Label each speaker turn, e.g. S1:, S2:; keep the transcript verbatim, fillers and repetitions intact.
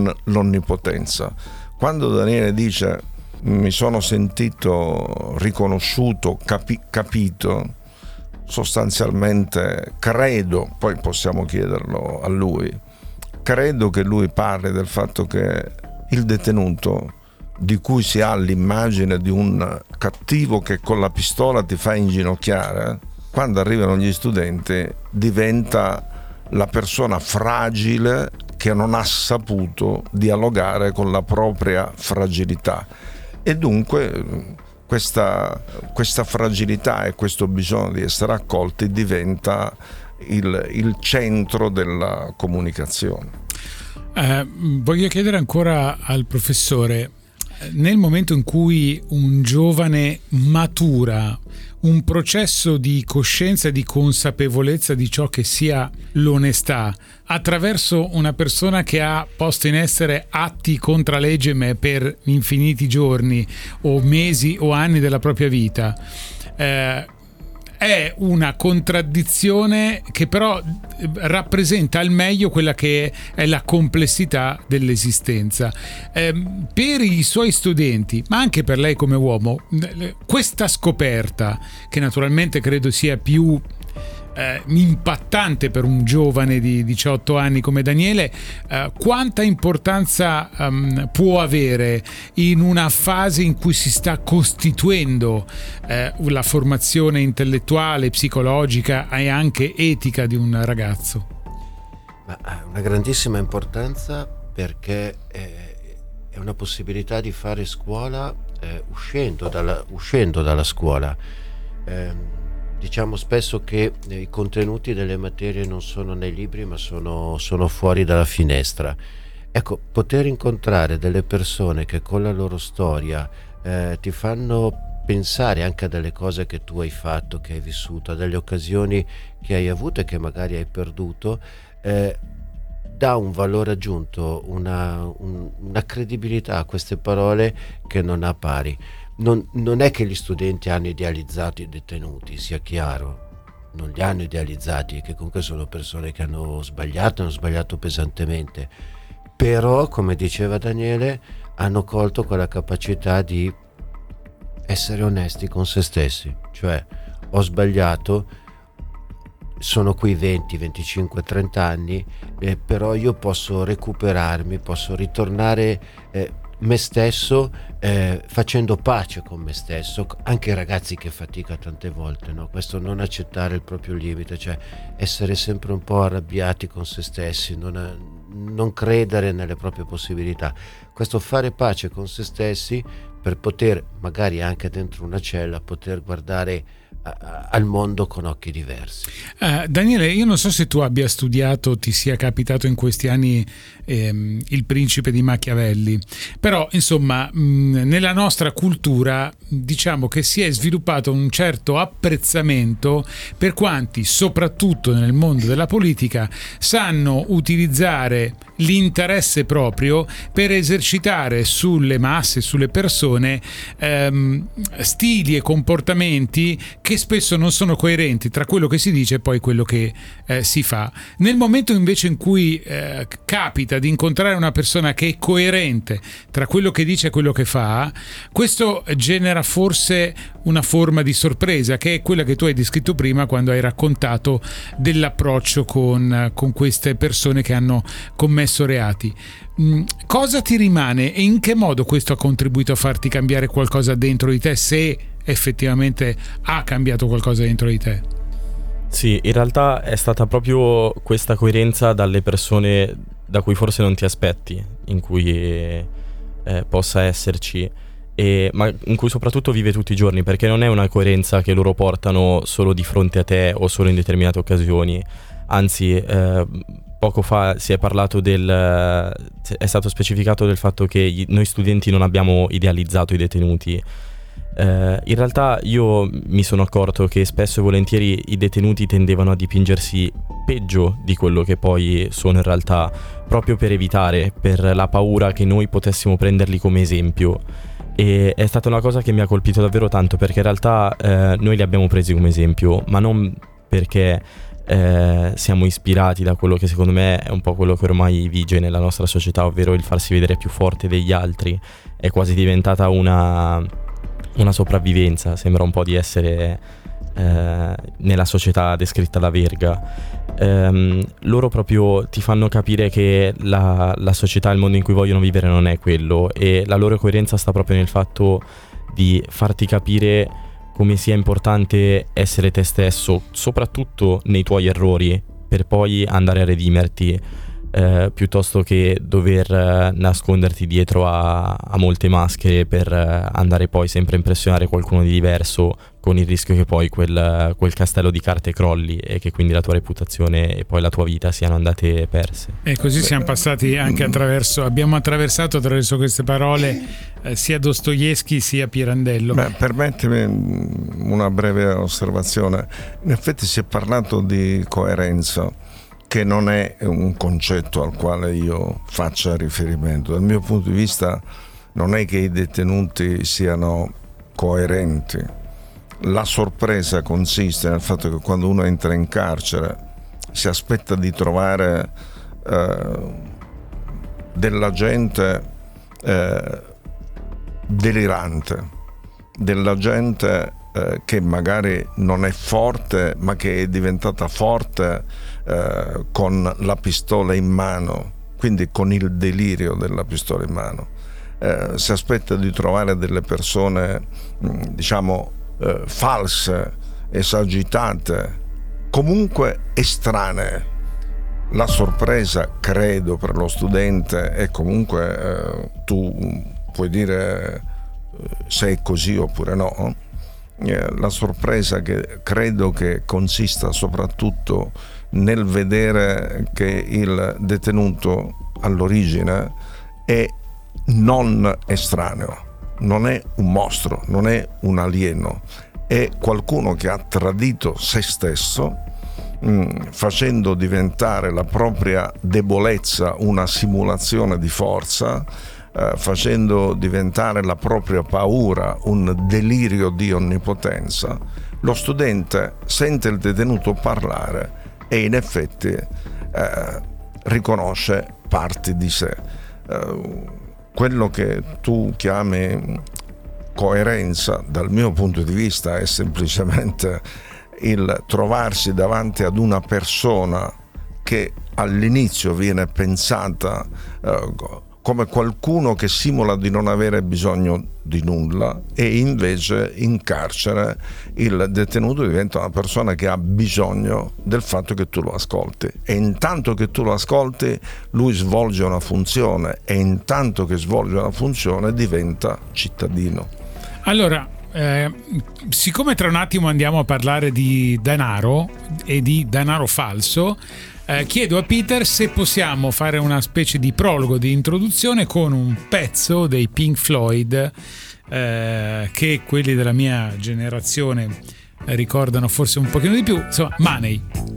S1: non l'onnipotenza. Quando Daniele dice mi sono sentito riconosciuto, capi- capito, sostanzialmente credo, poi possiamo chiederlo a lui, credo che lui parli del fatto che il detenuto, di cui si ha l'immagine di un cattivo che con la pistola ti fa inginocchiare, quando arrivano gli studenti diventa la persona fragile che non ha saputo dialogare con la propria fragilità, e dunque questa, questa fragilità e questo bisogno di essere accolti diventa il, il centro della comunicazione.
S2: Eh, voglio chiedere ancora al professore, nel momento in cui un giovane matura un processo di coscienza e di consapevolezza di ciò che sia l'onestà attraverso una persona che ha posto in essere atti contra legem per infiniti giorni o mesi o anni della propria vita, eh, è una contraddizione che però rappresenta al meglio quella che è la complessità dell'esistenza. Eh, per i suoi studenti, ma anche per lei come uomo, questa scoperta, che naturalmente credo sia più Eh, impattante per un giovane di diciotto anni come Daniele, eh, quanta importanza um, può avere in una fase in cui si sta costituendo eh, la formazione intellettuale, psicologica e anche etica di un ragazzo?
S3: Ma ha una grandissima importanza, perché è, è una possibilità di fare scuola eh, uscendo dalla, uscendo dalla scuola. Eh, Diciamo spesso che i contenuti delle materie non sono nei libri, ma sono, sono fuori dalla finestra. Ecco, poter incontrare delle persone che con la loro storia eh, ti fanno pensare anche a delle cose che tu hai fatto, che hai vissuto, a delle occasioni che hai avuto e che magari hai perduto, eh, dà un valore aggiunto, una, un, una credibilità a queste parole che non ha pari. Non, non è che gli studenti hanno idealizzato i detenuti, sia chiaro, non li hanno idealizzati, che comunque sono persone che hanno sbagliato, hanno sbagliato pesantemente, però, come diceva Daniele, hanno colto quella capacità di essere onesti con se stessi, cioè ho sbagliato, sono qui venti, venticinque, trenta anni, eh, però io posso recuperarmi, posso ritornare eh, me stesso, eh, facendo pace con me stesso. Anche i ragazzi che fatica tante volte, no? Questo non accettare il proprio limite, cioè essere sempre un po' arrabbiati con se stessi, non, non credere nelle proprie possibilità. Questo fare pace con se stessi per poter, magari anche dentro una cella, poter guardare al mondo con occhi diversi.
S2: Uh, Daniele, io non so se tu abbia studiato, ti sia capitato in questi anni ehm, Il Principe di Machiavelli, però insomma mh, nella nostra cultura diciamo che si è sviluppato un certo apprezzamento per quanti, soprattutto nel mondo della politica, sanno utilizzare l'interesse proprio per esercitare sulle masse, sulle persone ehm, stili e comportamenti che spesso non sono coerenti tra quello che si dice e poi quello che eh, si fa. Nel momento invece in cui eh, capita di incontrare una persona che è coerente tra quello che dice e quello che fa, questo genera forse una forma di sorpresa, che è quella che tu hai descritto prima quando hai raccontato dell'approccio con, con queste persone che hanno commesso reati. Mm, cosa ti rimane e in che modo questo ha contribuito a farti cambiare qualcosa dentro di te, se effettivamente ha cambiato qualcosa dentro di te?
S4: Sì, in realtà è stata proprio questa coerenza dalle persone da cui forse non ti aspetti, in cui eh, possa esserci, e, ma in cui soprattutto vive tutti i giorni, perché non è una coerenza che loro portano solo di fronte a te o solo in determinate occasioni. Anzi, eh, poco fa si è parlato del è stato specificato del fatto che noi studenti non abbiamo idealizzato i detenuti. Eh, in realtà io mi sono accorto che spesso e volentieri i detenuti tendevano a dipingersi peggio di quello che poi sono in realtà, proprio per evitare, per la paura che noi potessimo prenderli come esempio. E è stata una cosa che mi ha colpito davvero tanto, perché in realtà eh, noi li abbiamo presi come esempio, ma non perché eh, siamo ispirati da quello che secondo me è un po' quello che ormai vige nella nostra società, ovvero il farsi vedere più forte degli altri. È quasi diventata una, una sopravvivenza, sembra un po' di essere eh, nella società descritta da Verga. Um, loro proprio ti fanno capire che la, la società, il mondo in cui vogliono vivere non è quello, e la loro coerenza sta proprio nel fatto di farti capire come sia importante essere te stesso, soprattutto nei tuoi errori, per poi andare a redimerti, eh, piuttosto che dover eh, nasconderti dietro a, a molte maschere per eh, andare poi sempre a impressionare qualcuno di diverso, con il rischio che poi quel, quel castello di carte crolli e che quindi la tua reputazione e poi la tua vita siano andate perse.
S2: E così siamo passati anche attraverso, abbiamo attraversato attraverso queste parole eh, sia Dostoevskij sia Pirandello.
S1: Beh, permettimi una breve osservazione. In effetti si è parlato di coerenza, che non è un concetto al quale io faccia riferimento. Dal mio punto di vista non è che i detenuti siano coerenti. La sorpresa consiste nel fatto che quando uno entra in carcere si aspetta di trovare eh, della gente eh, delirante, della gente eh, che magari non è forte, ma che è diventata forte eh, con la pistola in mano, quindi con il delirio della pistola in mano. Eh, si aspetta di trovare delle persone, mh, diciamo, eh, false, esagitate, comunque estranee. La sorpresa, credo, per lo studente è comunque, eh, tu puoi dire eh, se è così oppure no, eh, la sorpresa che credo che consista soprattutto nel vedere che il detenuto all'origine è non estraneo, non è un mostro, non è un alieno, è qualcuno che ha tradito se stesso, mh, facendo diventare la propria debolezza una simulazione di forza, eh, facendo diventare la propria paura un delirio di onnipotenza. Lo studente sente il detenuto parlare e in effetti eh, riconosce parti di sé. Eh, quello che tu chiami coerenza, dal mio punto di vista, è semplicemente il trovarsi davanti ad una persona che all'inizio viene pensata eh, come qualcuno che simula di non avere bisogno di nulla, e invece in carcere il detenuto diventa una persona che ha bisogno del fatto che tu lo ascolti, e intanto che tu lo ascolti lui svolge una funzione, e intanto che svolge una funzione diventa cittadino.
S2: Allora, eh, siccome tra un attimo andiamo a parlare di denaro e di denaro falso, Eh, chiedo a Peter se possiamo fare una specie di prologo, di introduzione con un pezzo dei Pink Floyd eh, che quelli della mia generazione ricordano forse un pochino di più, insomma, Money.